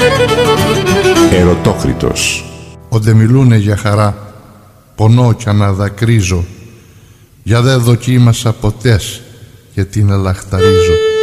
Ερωτόκριτος. Όντε μιλούνε για χαρά, πονώ κι αναδακρύζω, για δε δοκίμασα ποτές και την ελαχταρίζω.